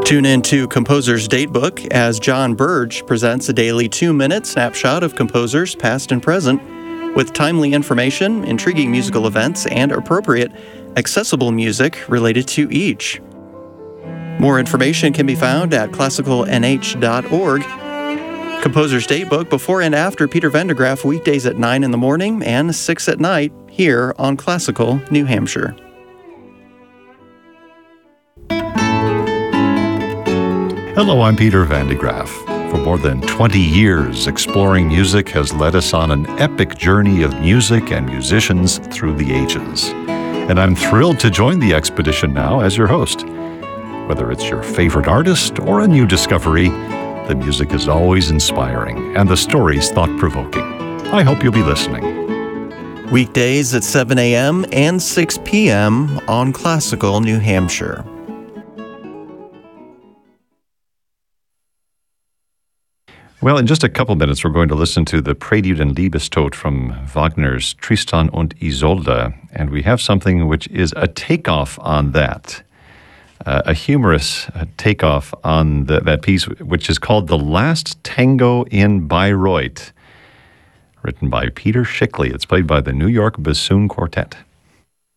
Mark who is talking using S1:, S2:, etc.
S1: Tune in to Composer's Datebook as John Burge presents a daily 2-minute snapshot of composers past and present with timely information, intriguing musical events, and appropriate, accessible music related to each. More information can be found at classicalnh.org. Composer's Datebook before and after Peter Van de Graaff weekdays at 9 in the morning and 6 at night here on Classical New Hampshire.
S2: Hello, I'm Peter Van de Graaff. For more than 20 years, exploring music has led us on an epic journey of music and musicians through the ages. And I'm thrilled to join the expedition now as your host. Whether it's your favorite artist or a new discovery, the music is always inspiring and the stories thought-provoking. I hope you'll be listening.
S1: Weekdays at 7 a.m. and 6 p.m. on Classical New Hampshire.
S2: Well, in just a couple minutes, we're going to listen to the Prelude and Liebestod from Wagner's Tristan und Isolde, and we have something which is a takeoff on that, a humorous takeoff on that piece, which is called The Last Tango in Bayreuth, written by Peter Schickli. It's played by the New York Bassoon Quartet.